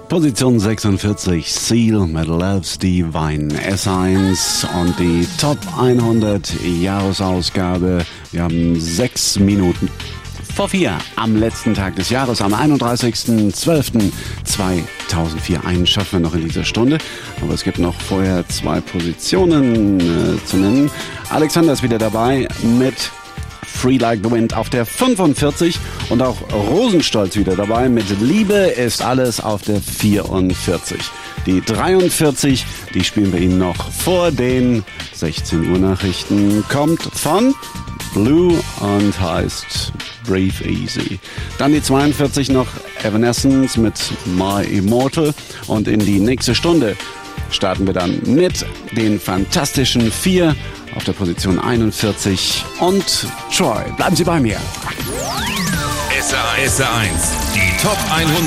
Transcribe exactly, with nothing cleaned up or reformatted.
Position sechsundvierzig, Seal mit Love's Divine, S eins und die Top hundert Jahresausgabe. Wir haben sechs Minuten vor vier am letzten Tag des Jahres, am einunddreißigsten zwölften zweitausendvier. Einen schaffen wir noch in dieser Stunde, aber es gibt noch vorher zwei Positionen äh, zu nennen. Alexander ist wieder dabei mit Free Like the Wind auf der fünfundvierzig und auch Rosenstolz wieder dabei mit Liebe ist alles auf der vierundvierzig. Die dreiundvierzig, die spielen wir Ihnen noch vor den sechzehn Uhr Nachrichten, kommt von Blue und heißt Breathe Easy. Dann die zweiundvierzig noch Evanescence mit My Immortal und in die nächste Stunde starten wir dann mit den fantastischen vier auf der Position einundvierzig und Troy. Bleiben Sie bei mir. S R eins, die Top hundert